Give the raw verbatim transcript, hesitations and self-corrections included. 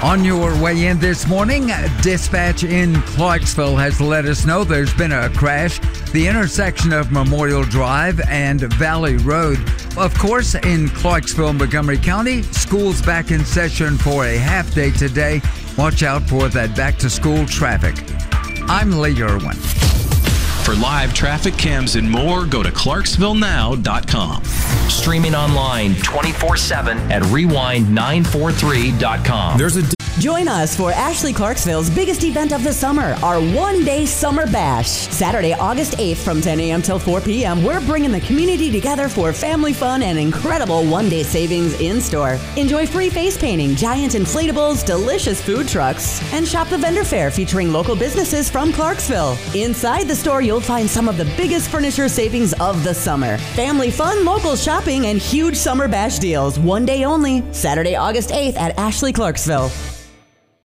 On your way in this morning, dispatch in Clarksville has let us know there's been a crash. The intersection of Memorial Drive and Valley Road. Of course, in Clarksville, Montgomery County, school's back in session for a half day today. Watch out for that back-to-school traffic. I'm Lee Irwin. For live traffic cams and more, go to clarksville now dot com. Streaming online twenty-four seven at rewind nine four three dot com. There's a Join us for Ashley Clarksville's biggest event of the summer, our one-day summer bash. Saturday, August eighth from ten a.m. till four p.m., we're bringing the community together for family fun and incredible one-day savings in-store. Enjoy free face painting, giant inflatables, delicious food trucks, and shop the vendor fair featuring local businesses from Clarksville. Inside the store, you'll find some of the biggest furniture savings of the summer. Family fun, local shopping, and huge summer bash deals. One day only, Saturday, August eighth at Ashley Clarksville.